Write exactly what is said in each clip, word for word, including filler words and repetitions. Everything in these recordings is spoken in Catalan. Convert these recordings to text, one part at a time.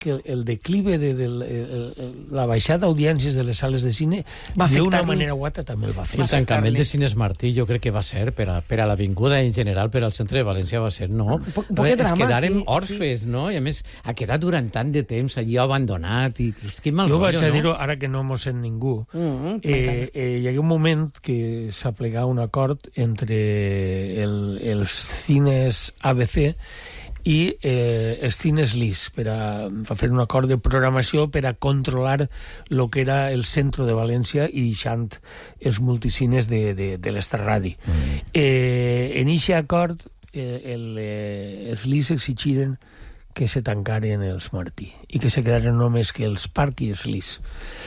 que el declive de, de, de, de la baixada d'audiències de les sales de cine d'una manera o altra també el va fer. El tancament de Cines Martí jo crec que va ser per a, per a l'avinguda en general, per al centre de València va ser, no? Po poca drama, es quedaren sí, orfes, sí. No? I a més ha quedat durant tant de temps allí abandonat i és que mal jo vaig rotllo, a dir-ho, no? ara que no mos sent ningú, mm, eh, eh, hi hagué un moment que s'aplegà un acord entre el, els cines A B C i eh, els cines L I S per a, a fer un acord de programació per a controlar el que era el centre de València i deixant els multicines de, de, de l'Estraradi. Mm. Eh, en aquest acord eh, el, eh, els L I S exigiren que se tancaren els Martí i que se quedaren només que els Parc i els L I S.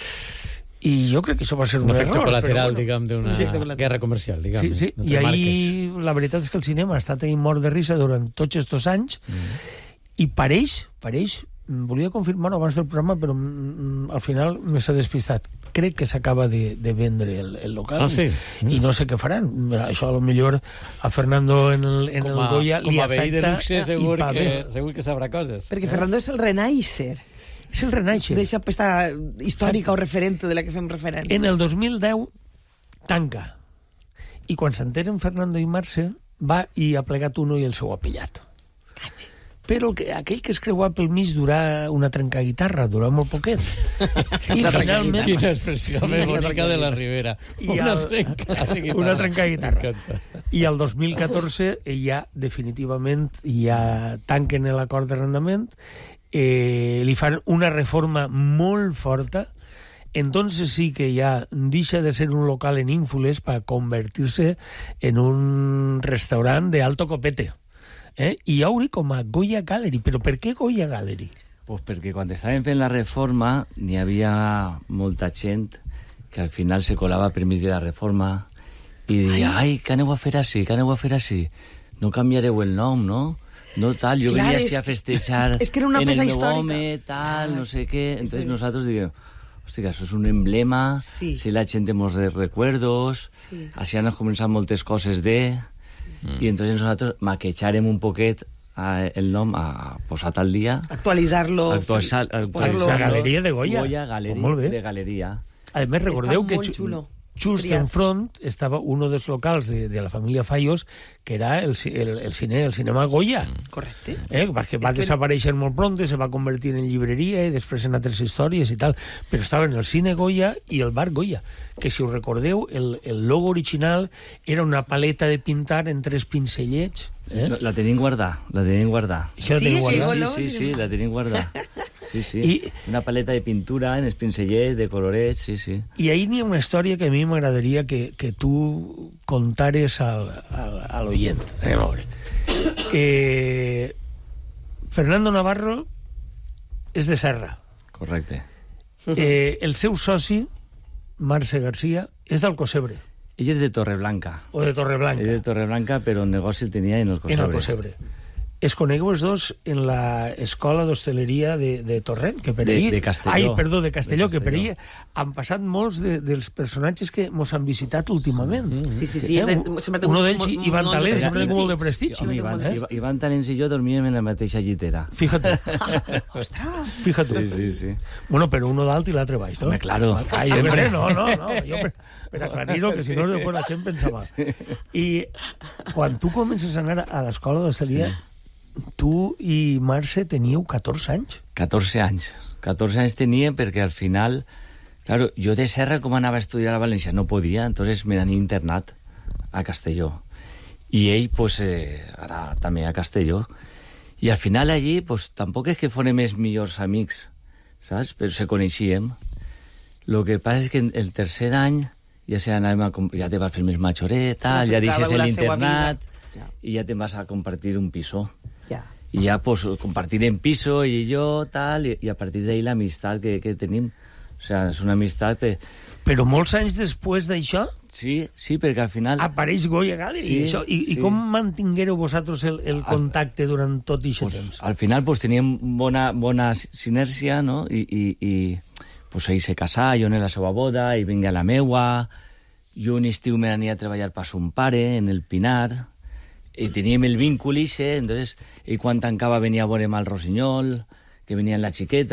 I jo crec que això va ser un, un efecte error, col·lateral, bueno, diguem, d'una guerra comercial, diguem. Sí, sí. I ahir la veritat és que el cinema ha estat ahí mort de risa durant tots aquests anys mm. i pareix, pareix, volia confirmar-ho abans del programa, però mm, al final m'he despistat. Crec que s'acaba de, de vendre el, el local ah, sí? i no sé què faran. Això a lo millor a Fernando en el, en com a, el Goya li afecta. Com a veí de luxe segur que, segur que sabrà coses. Perquè Fernando és el Renaixer. És el Renaixer. Deixa pesta històrica o referente de la que fem referència. En el dos mil deu tanca. I quan s'enteren Fernando i Mercè va i ha plegat uno i el seu apellat. Però el que, aquell que es creuava pel mig durà una trencaguitarra, durà molt poquet. I finalment... Quina expressió sí, més bonica de la Ribera. Una trencaguitarra. Una trencaguitarra. I el dos mil catorze ja definitivament ja tanquen l'acord d'arrendament, eh, li fan una reforma molt forta, entonces sí que ja deixa de ser un local en ínfules per convertir-se en un restaurant de alto copete. Eh? I ja obri com a Goya Gallery. Però per què Goya Gallery? Pues perquè quan estaven fent la reforma n'hi havia molta gent que al final se colava per mig de la reforma i deia, ai, què aneu a fer així, què aneu a fer així? No canviareu el nom, no? No tal, jo Clar, venia és, així a festejar és que era una en el peça meu històrica. home, tal, Ah, no sé què. Entonces sí. nosotros diguem, hòstia, això és un emblema, sí. si la gent mos de recuerdos, sí. així han començat moltes coses de... Mm. I entonces nosotros maquecharem un poquet a, el nom a posat al dia. Actualitzar-lo. Actualitzar, actualitzar la galeria de Goya. Goya Galeria Pues molt bé. de Galeria. A més, recordeu Està que molt ju- xulo. just Triat. enfront estava uno dels locals de, de la família Fallos, que era el, ci- el, el, cine, el cinema Goya. Correcte. Eh, va, que va És que- desaparèixer molt pronto, se va convertir en llibreria i després en altres històries i tal, però estava en el cine Goya i el bar Goya, que si us recordeu, el, el logo original era una paleta de pintar en tres pincellets. Eh? La, la tenim guardar, la tenim guardar. Això Sí, tenim sí, guardat. Sí, sí, sí, la tenim guardar. Sí, sí. I- Una paleta de pintura en els pincellets, de colorets, sí, sí. I ahir n'hi ha una història que a mi m'agradaria que, que tu contares al, al, a l'oient. Anem a veure. Eh, Fernando Navarro és de Serra. Correcte. Eh, el seu soci, Mercè Garcia, és d'Alcocebre, Ell és de Torreblanca. o de Torreblanca, Ell és de Torreblanca, però el negoci el tenia en el en Cosebre. Alcocebre. Es conegueu els dos en l'escola d'hostaleria de, de Torrent, que per De- ahir... de Castelló. Ai, perdó, de Castelló, De que per Castelló. ahir han passat molts de, dels personatges que mos han visitat últimament. Sí, sí, sí. Eh, De- un- sempre té uno un- d'ells, un- Ivan un molt de Talents, prestigi. sempre molt de prestigi. Home, Ivan, eh? Ivan, Ivan Talents i jo dormíem en la mateixa llitera. Fíjate, Ostres! fíjate. Sí, sí, sí. Bueno, però uno dalt i l'altre baix, no? Home, claro. Ah, jo què sé, no, no, no. Jo per, per aclarir-ho, que si no després la gent pensa mal. I quan tu comences a anar a l'escola d'hostaleria, sí. Tu i Mercè teníeu catorze anys. catorze anys. catorze anys tenia perquè al final... Claro, jo de Serra com anava a estudiar a València? No podia, entonces me n'anava internat a Castelló. I ell, pues, eh, ara també a Castelló. I al final allí, pues, tampoc és que fórem els millors amics, saps? Però se coneixíem. Lo que passa és que el tercer any ja, se anàvem a, comp- ja te vas fer més majoret, tal, ja deixes Afectava la seva l'internat vida. i ja te'n vas a compartir un piso. Ja. Y ya, pues, compartir en piso y yo, tal, y, y a partir de ahí la amistad que, que tenim. O sea, és una amistat... Que... Però molts anys després d'això Sí, sí, perquè al final... apareix Goya Gallery. Sí, i, això, i, sí. I com mantinguéreu vosaltres el, el contacte durant tot aquest pues, temps? al final pues, teníem bona, bona sinèrgia, no? I, i, i pues, ell se casà, jo en la seva boda, i vinga la meua, jo un estiu me n'ania a treballar per son pare, en el Pinar, i teníem el vínculo ixe, entonces, ell quan tancava venia a veure'm al Rossinyol, que venia la xiqueta,